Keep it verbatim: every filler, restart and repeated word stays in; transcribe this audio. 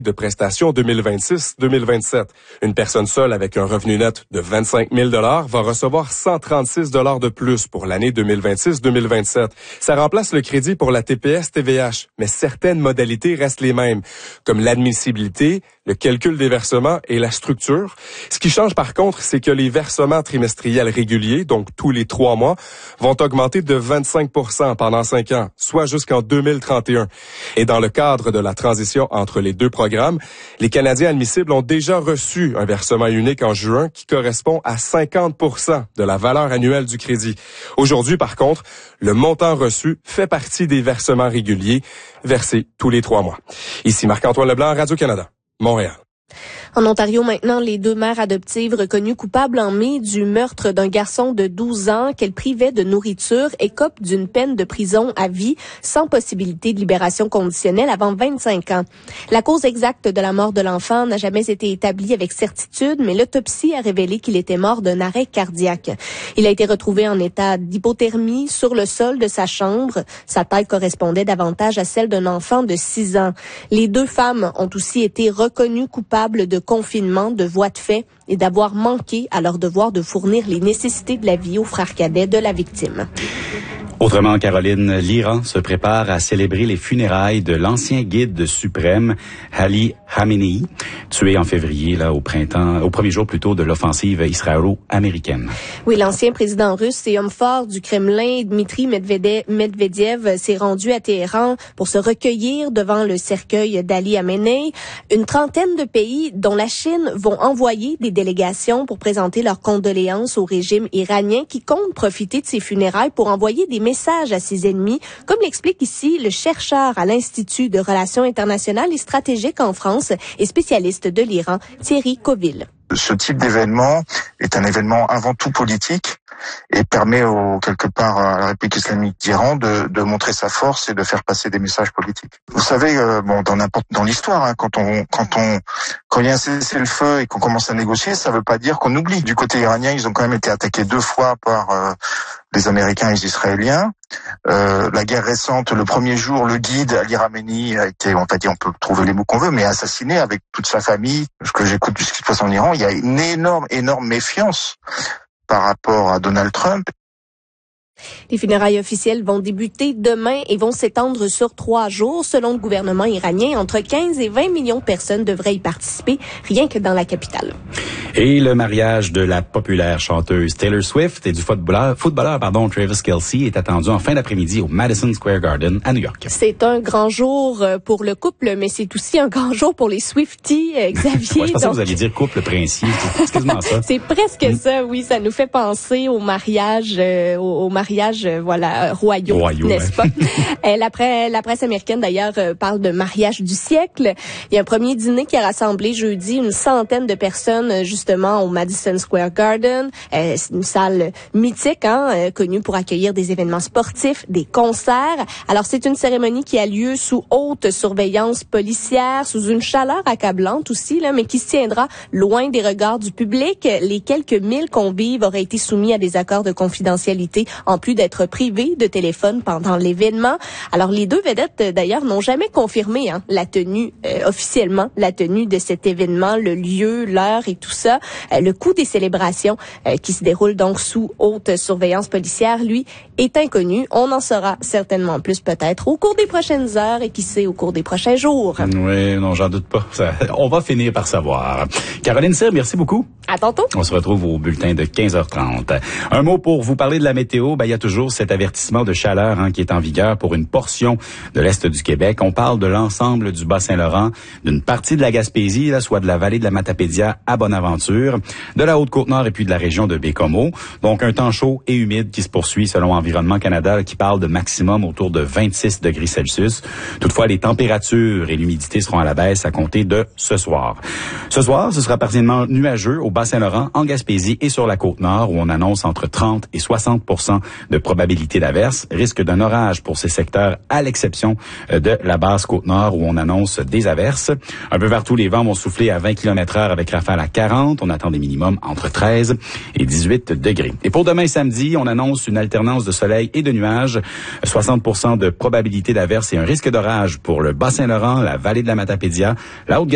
de prestations deux mille vingt-six deux mille vingt-sept. Une personne seule avec un revenu net de vingt-cinq mille dollars va recevoir cent trente-six dollars de plus pour l'année deux mille vingt-six deux mille vingt-sept. Ça remplace le crédit pour la T P S T V H, mais certaines modalités restent les mêmes, comme l'admissibilité, le calcul des versements et la structure. Ce qui change par contre, c'est que les versements trimestriels réguliers, donc tous les trois mois, vont augmenter de vingt-cinq pour cent pendant cinq ans, soit jusqu'en deux mille trente et un. Et dans le cadre de la transition entre les deux programmes, les Canadiens admissibles ont déjà reçu un versement unique en juin qui correspond à cinquante pour cent de la valeur annuelle du crédit. Aujourd'hui, par contre, le montant reçu fait partie des versements réguliers versés tous les trois mois. Ici Marc-Antoine Leblanc, Radio-Canada, Montréal. En Ontario, maintenant, les deux mères adoptives reconnues coupables en mai du meurtre d'un garçon de douze ans qu'elles privaient de nourriture écopent d'une peine de prison à vie sans possibilité de libération conditionnelle avant vingt-cinq ans. La cause exacte de la mort de l'enfant n'a jamais été établie avec certitude, mais l'autopsie a révélé qu'il était mort d'un arrêt cardiaque. Il a été retrouvé en état d'hypothermie sur le sol de sa chambre. Sa taille correspondait davantage à celle d'un enfant de six ans. Les deux femmes ont aussi été reconnues coupables de confinement, de voies de fait et d'avoir manqué à leur devoir de fournir les nécessités de la vie aux frères cadets de la victime. Autrement, Caroline, l'Iran se prépare à célébrer les funérailles de l'ancien guide suprême Ali Khamenei, tué en février, là, au printemps, au premier jour plutôt de l'offensive israélo-américaine. Oui, l'ancien président russe et homme fort du Kremlin, Dmitri Medvedev, s'est rendu à Téhéran pour se recueillir devant le cercueil d'Ali Khamenei. Une trentaine de pays, dont la Chine, vont envoyer des délégations pour présenter leurs condoléances au régime iranien qui compte profiter de ces funérailles pour envoyer des message à ses ennemis, comme l'explique ici le chercheur à l'Institut de Relations internationales et stratégiques en France et spécialiste de l'Iran, Thierry Coville. Ce type d'événement est un événement avant tout politique et permet au, quelque part à la République islamique d'Iran de, de montrer sa force et de faire passer des messages politiques. Vous savez, euh, bon, dans n'importe dans l'histoire, hein, quand on quand on quand il y a un cessez-le-feu et qu'on commence à négocier, ça veut pas dire qu'on oublie. Du côté iranien, ils ont quand même été attaqués deux fois par euh, les Américains et les Israéliens. Euh, la guerre récente, le premier jour, le guide Ali Khamenei a été, on va dire, on peut trouver les mots qu'on veut, mais assassiné avec toute sa famille. Ce que j'écoute de ce qui se passe en Iran, il y a une énorme, énorme méfiance par rapport à Donald Trump. Les funérailles officielles vont débuter demain et vont s'étendre sur trois jours. Selon le gouvernement iranien, entre quinze et vingt millions de personnes devraient y participer, rien que dans la capitale. Et le mariage de la populaire chanteuse Taylor Swift et du footballeur, footballeur pardon, Travis Kelce est attendu en fin d'après-midi au Madison Square Garden à New York. C'est un grand jour pour le couple, mais c'est aussi un grand jour pour les Swifties, Xavier. Ouais, je pensais donc... que vous alliez dire couple princier. C'est quasiment ça. C'est presque mm. ça, oui. Ça nous fait penser au mariage, euh, au, au mariage, euh, voilà, royaux, Royaux, n'est-ce ouais. pas? euh, la, presse, la presse américaine, d'ailleurs, euh, parle de mariage du siècle. Il y a un premier dîner qui a rassemblé jeudi une centaine de personnes, justement, justement au Madison Square Garden. Euh, c'est une salle mythique, hein, euh, connue pour accueillir des événements sportifs, des concerts. Alors, c'est une cérémonie qui a lieu sous haute surveillance policière, sous une chaleur accablante aussi, là, mais qui se tiendra loin des regards du public. Les quelques mille convives auraient été soumis à des accords de confidentialité, en plus d'être privés de téléphone pendant l'événement. Alors, les deux vedettes, d'ailleurs, n'ont jamais confirmé hein, la tenue, euh, officiellement, la tenue de cet événement, le lieu, l'heure et tout ça. Euh, le coût des célébrations euh, qui se déroulent donc sous haute surveillance policière, lui, est inconnu. On en saura certainement plus peut-être au cours des prochaines heures et qui sait au cours des prochains jours. Oui, non, j'en doute pas. Ça, on va finir par savoir. Caroline Cyr, merci beaucoup. À tantôt. On se retrouve au bulletin de quinze heures trente. Un mot pour vous parler de la météo. Ben, il y a toujours cet avertissement de chaleur hein, qui est en vigueur pour une portion de l'Est du Québec. On parle de l'ensemble du Bas-Saint-Laurent, d'une partie de la Gaspésie, là, soit de la vallée de la Matapédia à Bonaventure, de la Haute-Côte-Nord et puis de la région de Baie-Comeau. Donc, un temps chaud et humide qui se poursuit selon Environnement Canada, là, qui parle de maximum autour de vingt-six degrés Celsius. Toutefois, les températures et l'humidité seront à la baisse à compter de ce soir. Ce soir, ce sera partiellement nuageux au Bas-Saint-Laurent, en Gaspésie et sur la Côte-Nord, où on annonce entre trente et soixante pour cent de probabilité d'averse. Risque d'un orage pour ces secteurs, à l'exception de la basse Côte-Nord, où on annonce des averses. Un peu partout, les vents vont souffler à vingt kilomètres heure avec rafales à quarante. On attend des minimums entre treize et dix-huit degrés. Et pour demain samedi, on annonce une alternance de soleil et de nuages. soixante pour cent de probabilité d'averse et un risque d'orage pour le Bas-Saint-Laurent, la vallée de la Matapédia, la Haute